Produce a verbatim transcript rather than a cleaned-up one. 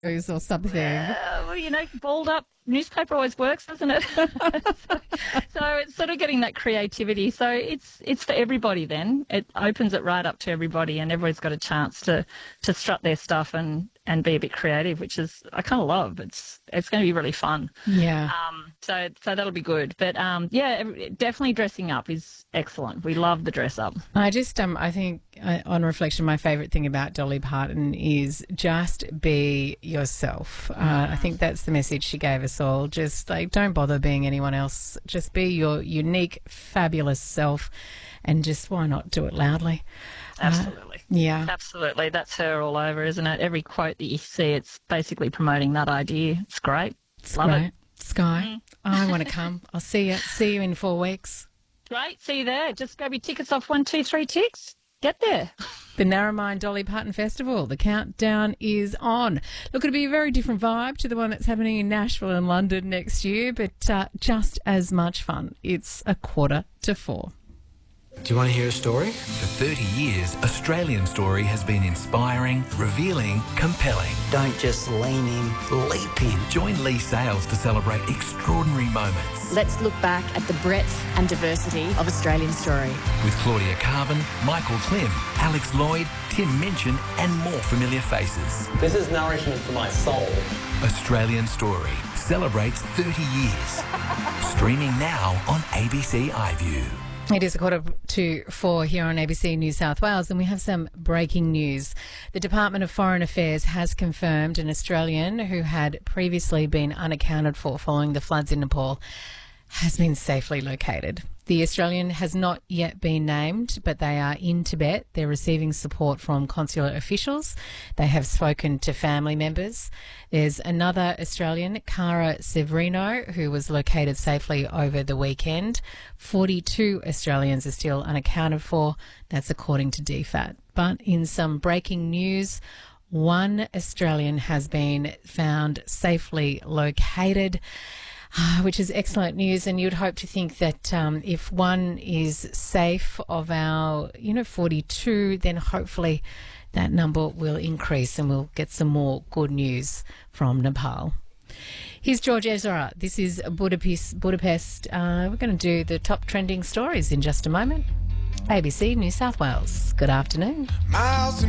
or something. Uh, well, you know, balled up newspaper always works, doesn't it? so, so it's sort of getting that creativity. So it's it's for everybody then. It opens it right up to everybody, and everybody's got a chance to, to strut their stuff and, and be a bit creative, which is I kind of love. It's it's going to be really fun. Yeah. Um. So so that'll be good. But um. Yeah, definitely dressing up is excellent. We love the dress up. I just um. I think uh, on reflection, my favourite thing about Dolly Parton is just be yourself. Uh, I think that's the message she gave us all. Just like don't bother being anyone else. Just be your unique, fabulous self, and just why not do it loudly? Absolutely. Uh, yeah. Absolutely. That's her all over, isn't it? Every quote that you see, it's basically promoting that idea. It's great. It's Love great. it. Sky, Mm. I want to come. I'll see you. See you in four weeks. Great. See you there. Just grab your tickets off one two three ticks. Get there. The Narromine Dolly Parton Festival. The countdown is on. Look, it'll be a very different vibe to the one that's happening in Nashville and London next year, but uh, just as much fun. It's a quarter to four. Do you want to hear a story? For thirty years, Australian Story has been inspiring, revealing, compelling. Don't just lean in, leap in. Join Lee Sales to celebrate extraordinary moments. Let's look back at the breadth and diversity of Australian Story. With Claudia Carvin, Michael Klim, Alex Lloyd, Tim Minchin and more familiar faces. This is nourishment for my soul. Australian Story celebrates thirty years. Streaming now on A B C iView. It is a quarter to four here on A B C New South Wales, and we have some breaking news. The Department of Foreign Affairs has confirmed an Australian who had previously been unaccounted for following the floods in Nepal has been safely located. The Australian has not yet been named, but they are in Tibet. They're receiving support from consular officials. They have spoken to family members. There's another Australian, Cara Severino, who was located safely over the weekend. forty-two Australians are still unaccounted for. That's according to D FAT. But in some breaking news, one Australian has been found safely located, which is excellent news. And you'd hope to think that um, if one is safe of our, you know, forty-two, then hopefully that number will increase and we'll get some more good news from Nepal. Here's George Ezra. This is Budapest. Budapest. Uh, we're going to do the top trending stories in just a moment. A B C New South Wales. Good afternoon. Miles